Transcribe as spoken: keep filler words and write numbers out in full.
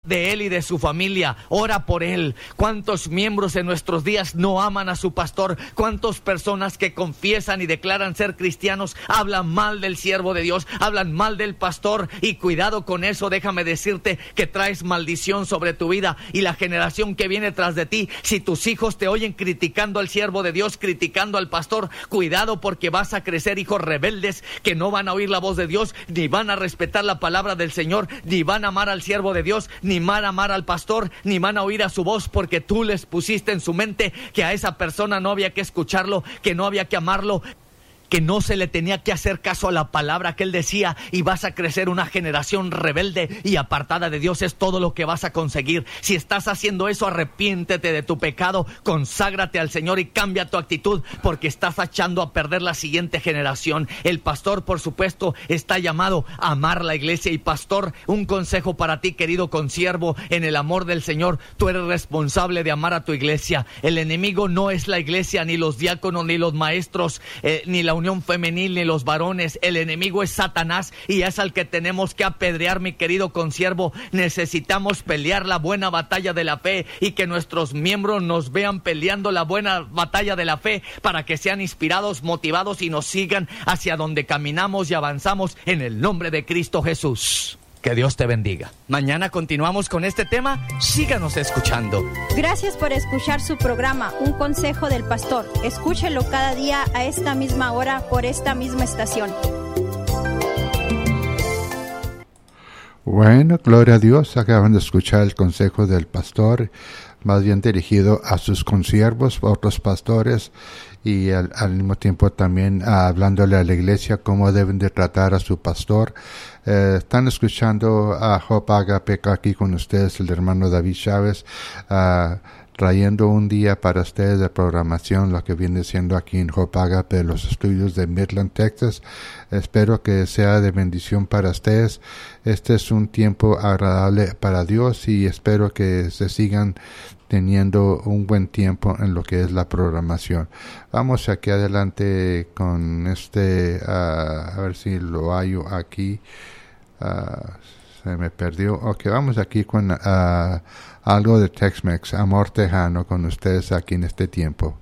de él y de su familia. Ora por él. ¿Cuántos miembros en nuestros días no aman a su pastor? ¿Cuántas personas que confiesan y declaran ser cristianos hablan mal del siervo de Dios, hablan mal del pastor? Y cuidado con eso, déjame decirte que traes maldición sobre tu vida y la generación que viene tras de ti. Si tus hijos te oyen criticando al siervo de Dios, criticando al pastor, cuidado, porque vas a crecer hijos rebeldes que no van a oír la voz de Dios, ni van a respetar la palabra del Señor, ni van a amar al siervo de Dios, ni van a amar al pastor, ni van a oír a su voz, porque tú les pusiste en su mente que a esa persona no había que escucharlo, que no había que amarlo, que no se le tenía que hacer caso a la palabra que él decía, y vas a crecer una generación rebelde y apartada de Dios. Es todo lo que vas a conseguir. Si estás haciendo eso, arrepiéntete de tu pecado, conságrate al Señor y cambia tu actitud, porque estás echando a perder la siguiente generación. El pastor, por supuesto, está llamado a amar la iglesia. Y pastor, un consejo para ti, querido consiervo, en el amor del Señor, tú eres responsable de amar a tu iglesia. El enemigo no es la iglesia, ni los diáconos, ni los maestros, eh, ni la unión femenil, ni los varones. El enemigo es Satanás, y es al que tenemos que apedrear, mi querido consiervo. Necesitamos pelear la buena batalla de la fe, y que nuestros miembros nos vean peleando la buena batalla de la fe, para que sean inspirados, motivados y nos sigan hacia donde caminamos y avanzamos en el nombre de Cristo Jesús. Que Dios te bendiga. Mañana continuamos con este tema. Síganos escuchando. Gracias por escuchar su programa, Un Consejo del Pastor. Escúchelo cada día a esta misma hora por esta misma estación. Bueno, gloria a Dios. Acaban de escuchar el consejo del pastor, más bien dirigido a sus consiervos, otros pastores, y al, al mismo tiempo también uh, hablándole a la iglesia cómo deben de tratar a su pastor. Eh, están escuchando a Hope Agape aquí con ustedes, el hermano David Chávez, uh, trayendo un día para ustedes de programación, lo que viene siendo aquí en Hope Agape, los estudios de Midland, Texas. Espero que sea de bendición para ustedes. Este es un tiempo agradable para Dios, y espero que se sigan teniendo un buen tiempo en lo que es la programación. Vamos aquí adelante con este, uh, a ver si lo hallo aquí. Uh, se me perdió. Ok, vamos aquí con uh, algo de Tex-Mex, Amor Tejano, con ustedes aquí en este tiempo.